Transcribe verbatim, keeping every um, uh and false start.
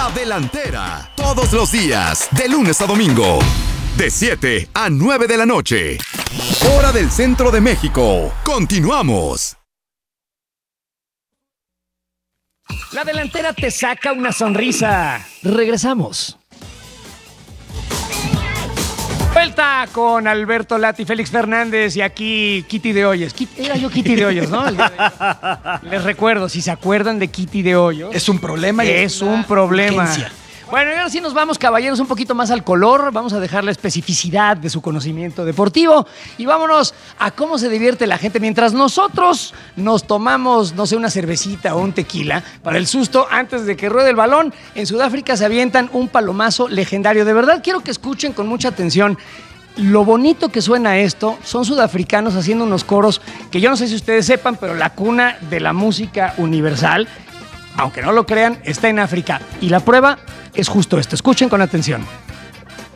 La Delantera. Todos los días, de lunes a domingo. De siete a nueve de la noche. Hora del centro de México. Continuamos. La Delantera te saca una sonrisa. Regresamos. Vuelta con Alberto Lati, Félix Fernández y aquí Kitty de Hoyos. Era yo Kitty de Hoyos, ¿no? Les recuerdo, si se acuerdan de Kitty de Hoyos. Es un problema. Y es un problema. Urgencia. Bueno, y ahora sí nos vamos, caballeros, un poquito más al color. Vamos a dejar la especificidad de su conocimiento deportivo y vámonos a cómo se divierte la gente mientras nosotros nos tomamos, no sé, una cervecita o un tequila para el susto antes de que ruede el balón. En Sudáfrica se avientan un palomazo legendario. De verdad, quiero que escuchen con mucha atención. Lo bonito que suena esto, son sudafricanos haciendo unos coros que yo no sé si ustedes sepan, pero la cuna de la música universal, aunque no lo crean, está en África. Y la prueba es justo esto. Escuchen con atención.